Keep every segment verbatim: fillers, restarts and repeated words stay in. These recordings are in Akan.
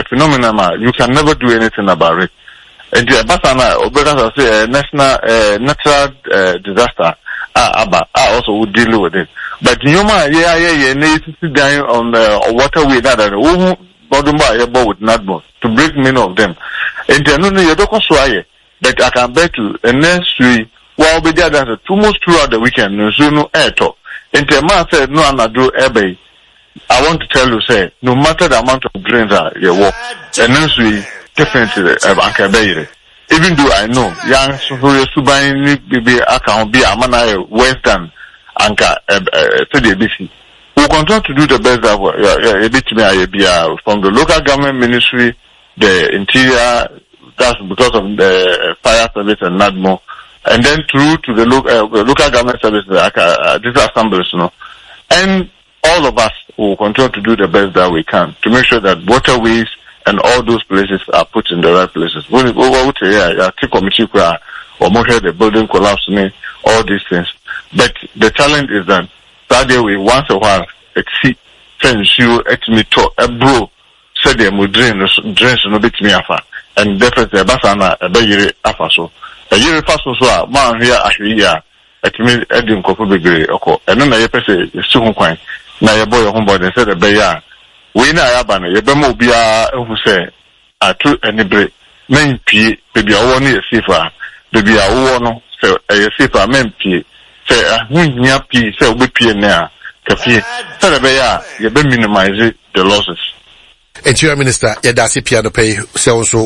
phenomenon, you can never do anything about it. And the Basana, Obeka say, national, uh, natural, uh, disaster, uh, Abba, I also would deal with it. But you know, yeah, yeah, yeah, need to sit down on the waterway that, uh, bottom by a boat with Nadmo to break many of them. And then, no, you don't sway, but I can bet you, and next week, while we did that, two months throughout the weekend, no, no air talk. And the man said, no, I'm not do air. I want to tell you, say, no matter the amount of drains are you walk, and then we definitely uh, even though I know young so you subani be account be amana western anka to the B C. We continue to do the best that we from the local government ministry, the interior, that's because of the fire service and NADMO, and then through to the local uh, local government services, like uh, these assemblies, you know, and all of us will continue to do the best that we can to make sure that waterways and all those places are put in the right places. When we go to here, I take committee or more the building collapse, all these things. But the challenge is that that day we once a while exceed fence you at me to a bro said they would drain drains no bit me afa and definitely a basana a bay afa so a year fast so man here actually yeah at me Edim Kofu Bigre oko and then I say soon quite na your boy homeboy and said a bay we na yaba na yebe mo bia who say atu enibre men pie baby a won e safer baby a wo no say e safer men pie say ahunya pie say obi pie na kafi say the beya yebe minimize the losses. Interior Minister, Yadasi Piano Pay, so also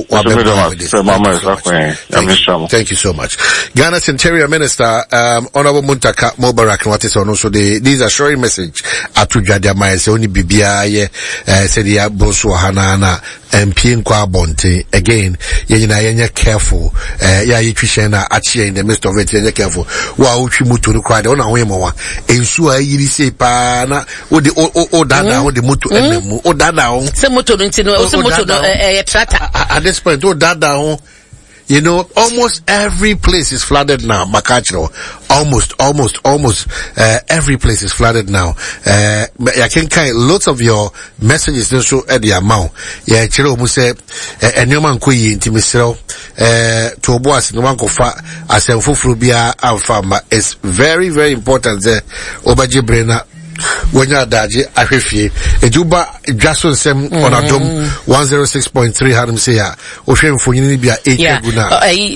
thank you so much. Ghana's Interior Minister, um, Honorable Muntaka Mubarak, what is on also the, these are showing message at Jadia Maya, only Bibia, uh, said the Abosu Hanana, and Pien Kwa Bonte, again, Yana Yanya careful, uh, ya Yishana, Achia in the midst of it, Yanya careful, Wow, Chimutu to cry, on a Wemoa, and Sua Yisi Pana, or the O Dada, or the Mutu, or Dada, to also moto eh tractor at this point oh that down you know almost every place is flooded now Makachiro almost almost almost uh, every place is flooded now uh I can kind lots of your messages also at the amount yeah chiro mu say enoma nkoyi ntimisiro eh to oboas no man kofa asemfoforo bia amfama is very very important there obaje brena Wanya daji ahwefie ejuba dwaso sem on adom one oh six point three hadum say ya ohwemfo nyini bia eight guna eh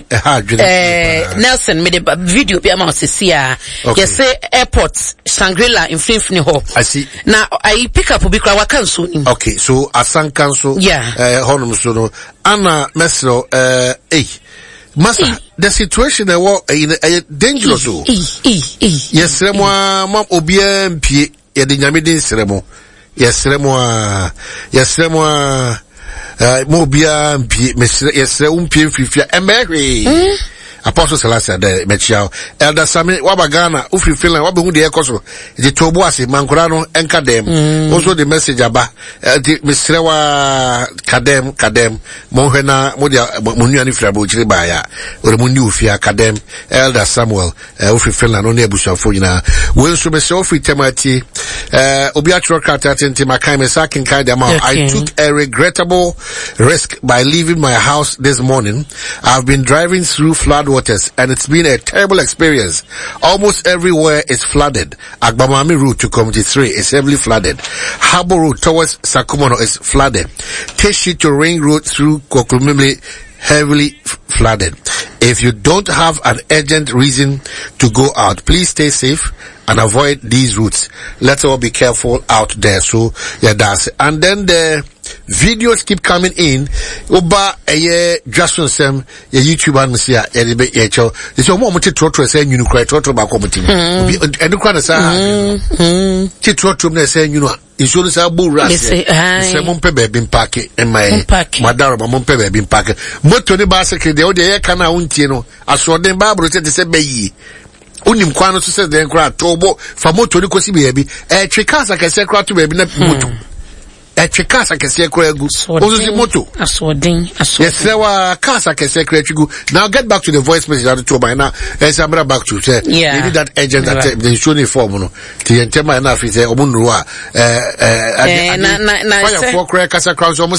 eh Nelson made a video bia ma sisi a you say airport Shangri-La in Finfini ho I see now I pick up obi kra waka nso ni okay so asan council yeah eh honum so no ana mesro eh eh Master, the situation that was uh, dangerous. Yes, Remo, Mom, Obia, P. Yadinamidin Seremo. Yes, Remo, yes, Remo, uh, Mobia, P. Yes, Umpi, Fifia, and Mary. Apostle Selassie, the Mechao, Elder Sami, Wabagana, Ufi Finland, Wabu, the Ecoso, the Tobuasi, Mankurano, and Kadem. Also the message about the Misrewa Kadem, Kadem, Mohena, Modia, Muniani Frabu, Chiribaya, or Munufia, Kadem, Elder Samuel, Ufi Finland, only Busha Fuina, Wilson Sophie Temati, Obiatro Katatin, Timakai, Mesakin Kaidama. I took a regrettable risk by leaving my house this morning. I've been driving through flood waters and it's been a terrible experience. Almost everywhere is flooded. Agbamami route to Community three is heavily flooded. Harbour Road towards Sakumono is flooded. Teshi to Ring Road through Kokulumimli heavily f- flooded. If you don't have an urgent reason to go out, please stay safe and avoid these routes. Let's all be careful out there. So yeah, that's it. And then the videos keep coming in. Oba eye Jason Sem ye YouTube and see ya be ye cho. This one mo titro say you cry titro ba ko mutim. And you can say titro na say you know insurance abu ras. Say mo pe be bin park in my madara mo pe be bin park. Moto ni ba secret de o de ye kana untie no. Aso den ba bro say say be yi. Unim kwano so say den kra tobo fa moto ni kosi be bi. Eh twekasa ka say kra to be na moto. E chekasa kese kura gu. Ozuzi moto. Aswodin. Aswodin. Yes, there were kasa kese kura gu. Now get back to the voice message that to by now. Yes, I'm back to say. Yeah. You need that agent that right. They show uniform no. The entema na fi say omunruwa. Eh eh. Eh na na na. Fire for kura kasa crown so mo say.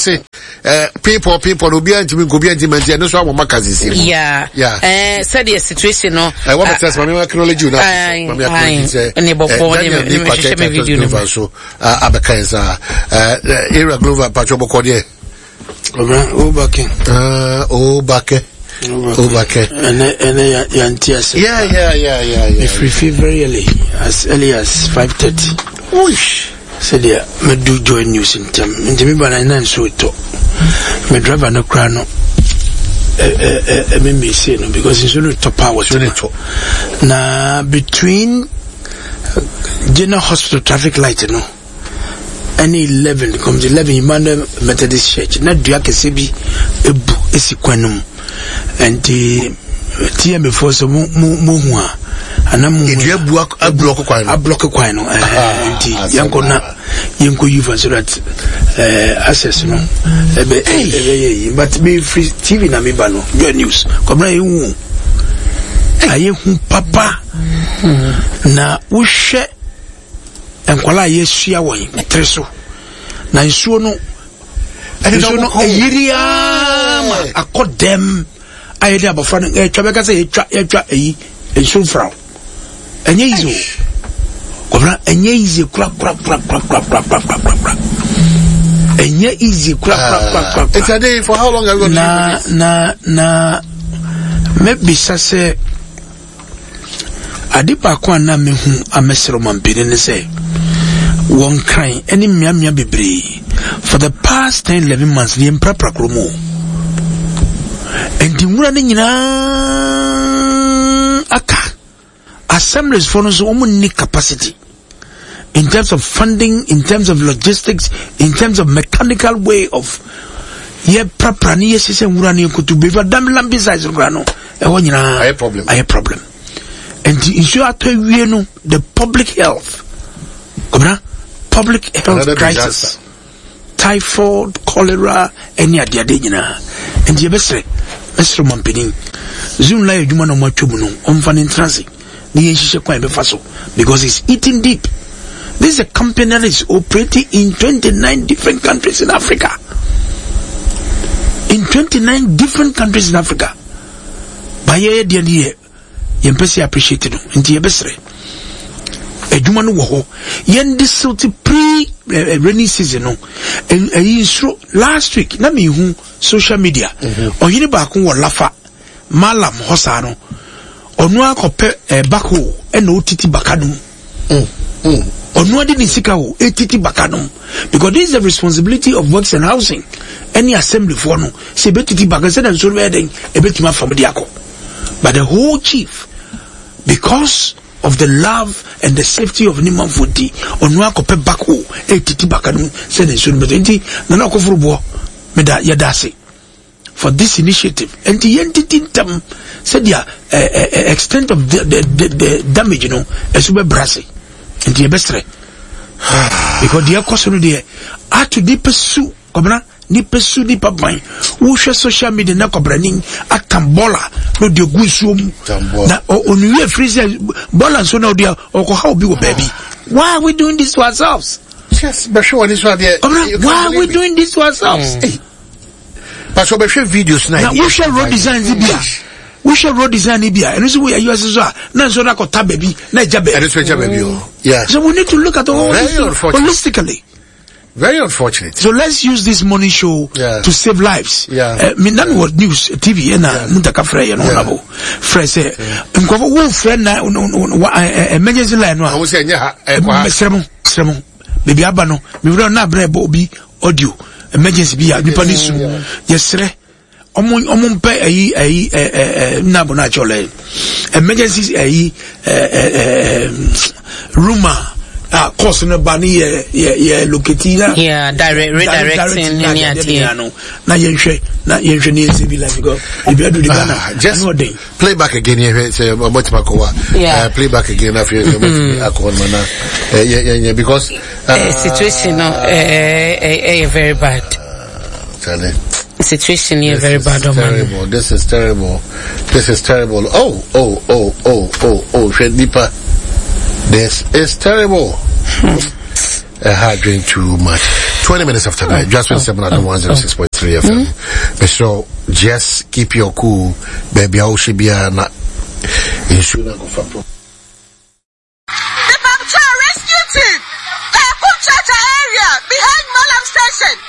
eh people people obi antimi go bi antimi anti no so amoma kazisi yeah yeah eh said the situation no eh what test mama acknowledge na mama acknowledge say any bobo ni me share me video no so abakanza eh era global patch oboko de Obake uh Obake Obake and and yantias yeah yeah yeah yeah yeah if we feel very early as early as five thirty Wish. So there, me do join news in time. In the middle, I know so to me driver no crano. Eh eh eh me me say no because it's only top power. Only top. Na between General Hospital traffic light no. Any eleven comes eleven Emmanuel Methodist Church. Na dua kese bi ebu esikwanum. And the T M before so mu mu hu a. Anamu edu abu ablock kwan no ablock kwan no eh nti yanko na yanko use so that eh access no ebe ebe but be free T V na me ba no your news come na hu aye hu papa na wo hwe enkwala yesua won metre so na nsuo no nsuo no eyiria ma akodem aye de abofra no etwa beka say etwa etwa eyi nsuo fra enye izo kobra enye izi kura kura kura kura kura kura kura kura enye izi kura kura kura kura. It's a day for how long have you got to na na maybe sase adipa kwa na mehu amesero mampire ne say won kan eni miamia bebre for the past ten eleven months the empra kromo and the mura ne nyina aka assemblies for no so need capacity in terms of funding, in terms of logistics, in terms of mechanical way of ye praprani ye sise murani ko to be dam lambi size grano e wonyina I problem I problem and the issue ato wie no the public health kobra public health Another crisis disaster. Typhoid, cholera, any ade ade nyina and ye besre besre mampini zoom la eduma no matwom no omfa ne transi ni yehihye kwan be faso because it's eating deep. This is a company that is operating in twenty-nine different countries in Africa. In twenty-nine different countries in Africa. By year, dear, dear, you appreciate it. Into your best. A human woho. Yen this pre rainy season. And last week, na me who social media. Or you back who lafa malam hosano. Or no akope bako and O T T bakadum. Or no didn't seek out A T T bakadum. Because this is the responsibility of works and housing. Any assembly for no. Say betiti bakasen and so wedding a betima from diako. But the whole chief, because of the love and the safety of Niman Foti, or no akope bako A T T bakadum said and so between Nanako Frubo Meda Yadasi. For this initiative, and the entity them said the uh, uh, extent of the, the, the, the damage, you know, as super brassy, and the best because the question there are to deep pursue, Cobra, deep pursue, deep up mine, who share social media, na cobraning at Tambola, no the goosum, or only a freezer, Bola, so now dear, or how big a baby. Why are we doing this to ourselves? Yes, but sure, this one there. Why are we doing this to ourselves? Mm. Hey. But so we share videos now. We share road design Libya. We share road design Libya. And this way you as well. Now so na ko tabebi, na jabe. And it's jabe. Yeah. So we need to look at the whole thing holistically. Very unfortunate. So let's use this money show yeah. to save lives. Yeah. Me nan what news T V na mutaka frey no nabo. Frey say nkofo wo friend na emergency line no. I will say nya e kwa. Sremo, sremo. Baby aba no. Me wura na bra obi audio. Emergency be a nipa nisu yesre omo omo mpe ayi ayi eh na bona chole emergency ayi eh rumor ah course no ba ni ye ye locate na yeah direct redirecting any atia no na yenhwe na yenhwe ni C V life because if you do the Ghana just play back again here say omotima ko wa play back again after akon mana yeah yeah because uh, situation no eh eh very bad. Charlie. Situation here very bad, oh terrible. Man. This is terrible. This is terrible. Oh, oh, oh, oh, oh, oh, Shedipa. This is terrible. A hard drink too much. twenty minutes after nine. Just twenty-seven at one oh six point three F M. So just keep your cool, baby. I should be a not. You should not go for pro. The Bamcha Rescue Team, Kakun Chata area behind Malam Station.